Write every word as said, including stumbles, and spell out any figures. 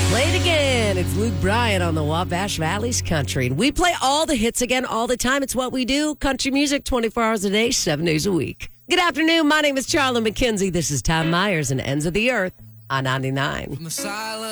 Play it again. It's Luke Bryan on the Wabash Valley's Country. And we play all the hits again all the time. It's what we do. Country music twenty-four hours a day, seven days a week. Good afternoon. My name is Charlie McKenzie. This is Tom Myers and Ends of the Earth on ninety-nine.